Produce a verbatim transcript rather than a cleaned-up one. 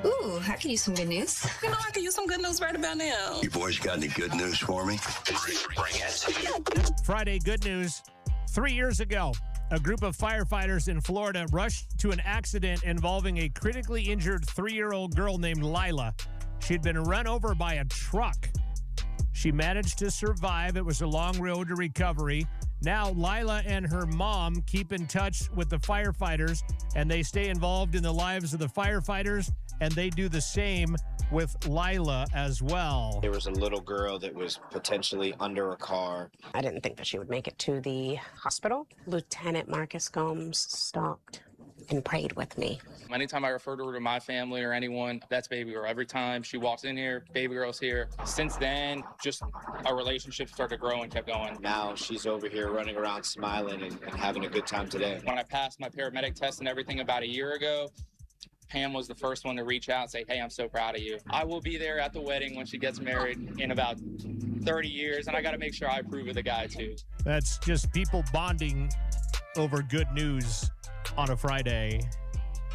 Ooh, I could use some good news. You know, I could use some good news right about now. You boys got any good news for me? Bring it. Friday, good news. Three years ago, a group of firefighters in Florida rushed to an accident involving a critically injured three-year-old girl named Lila. She'd been run over by a truck. She managed to survive. It was a long road to recovery. Now, Lila and her mom keep in touch with the firefighters, and they stay involved in the lives of the firefighters, and they do the same with Lila as well. There was a little girl that was potentially under a car. I didn't think that she would make it to the hospital. Lieutenant Marcus Gomes stopped and prayed with me. Anytime I refer to her to my family or anyone, that's baby girl. Every time she walks in here, baby girl's here. Since then, just our relationship started to grow and kept going. Now she's over here running around smiling and, and having a good time today. When I passed my paramedic test and everything about a year ago, Pam was the first one to reach out and say, hey, I'm so proud of you. I will be there at the wedding when she gets married in about thirty years, and I got to make sure I approve of the guy, too. That's just people bonding over good news on a Friday.